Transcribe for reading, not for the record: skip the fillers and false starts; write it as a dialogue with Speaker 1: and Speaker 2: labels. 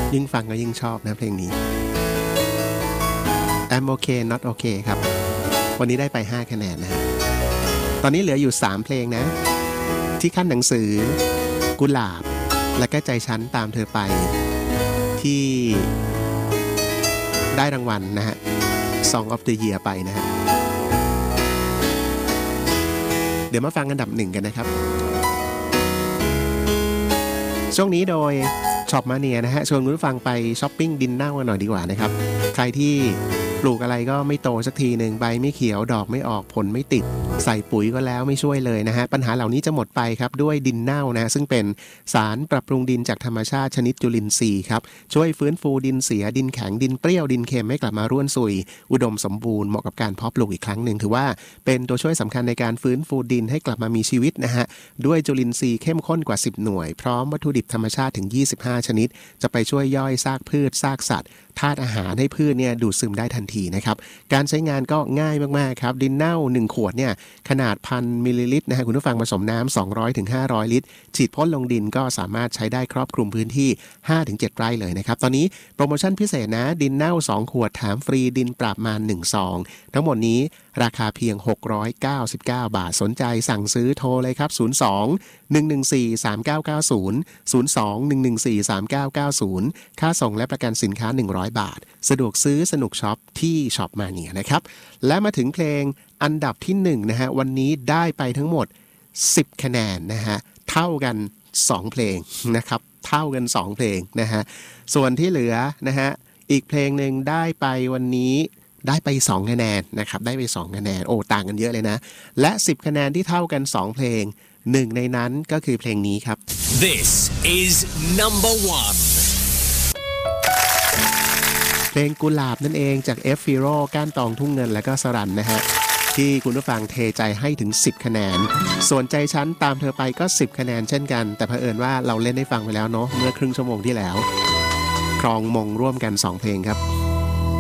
Speaker 1: ยิ่งฟังก็ยิ่งชอบนะเพลงนี้ I'm okay not okay ครับวันนี้ได้ไป5คะแนนนะฮะตอนนี้เหลืออยู่3เพลงนะที่ขั้นหนังสือกุหลาบและก็ใจฉันตามเธอไปที่ได้รางวัลนะฮะ Song of the Year ไปนะฮะเดี๋ยวมาฟังอันดับ1กันนะครับช่วงนี้โดยช็อปมาเนียนะฮะชวนคุณผู้ฟังไปช้อปปิ้งดินเน่ากันหน่อยดีกว่านะครับใครที่ปลูกอะไรก็ไม่โตสักทีหนึ่งใบไม่เขียวดอกไม่ออกผลไม่ติดใส่ปุ๋ยก็แล้วไม่ช่วยเลยนะฮะปัญหาเหล่านี้จะหมดไปครับด้วยดินเน่านะซึ่งเป็นสารปรับปรุงดินจากธรรมชาติชนิดจุลินทรีย์ครับช่วยฟื้นฟูดินเสียดินแข็งดินเปรี้ยวดินเค็มให้กลับมาร่วนซุยอุดมสมบูรณ์เหมาะกับการเพาะปลูกอีกครั้งหนึ่งถือว่าเป็นตัวช่วยสำคัญในการฟื้นฟูดินให้กลับมามีชีวิตนะฮะด้วยจุลินทรีย์เข้มข้นกว่า10หน่วยพร้อมวัตถุดิบธรรมชาติถึง25ชนิดจะไปช่วยย่อยซากพืชซากสัตว์ธาตุอาหารให้พืชเนี่ยดูดซึมได้ทันทีนะครับการใช้งานก็ง่ายมากๆครับดินเน่า1ขวดเนี่ยขนาด 1,000 มิลลิลิตรนะฮะคุณผู้ฟังผสมน้ำ200 ถึง 500 ลิตรฉีดพ่นลงดินก็สามารถใช้ได้ครอบคลุมพื้นที่ 5-7 ไร่เลยนะครับตอนนี้โปรโมชั่นพิเศษนะดินเน่า2ขวดแถมฟรีดินปราบมาร1ซองทั้งหมดนี้ราคาเพียง699 บาทสนใจสั่งซื้อโทรเลยครับ02-114-3990 02-114-3990ค่าส่งและประกันสินค้า100 บาทสะดวกซื้อสนุกช็อปที่ช็อปมาเนียนะครับและมาถึงเพลงอันดับที่1นะฮะวันนี้ได้ไปทั้งหมด10คะแนนนะฮะเท่ากัน2เพลงนะครับเท่ากัน2เพลงนะฮะส่วนที่เหลือนะฮะอีกเพลงนึงได้ไปวันนี้ได้ไป2คะแนนนะครับได้ไป2คะแนนโอ้ต่างกันเยอะเลยนะและ10คะแนนที่เท่ากัน2เพลงหนึ่งในนั้นก็คือเพลงนี้ครับ
Speaker 2: This is number one
Speaker 1: เพลงกุหลาบนั่นเองจากเอฟฟิโร่ก้านตองทุ่งเงินและก็สรันนะฮะที่คุณผู้ฟังเทใจให้ถึง10คะแนนส่วนใจฉันตามเธอไปก็10คะแนนเช่นกันแต่เผอิญว่าเราเล่นให้ฟังไปแล้วเนาะเมื่อครึ่งชั่วโมงที่แล้วครองมงร่วมกัน2เพลงครับ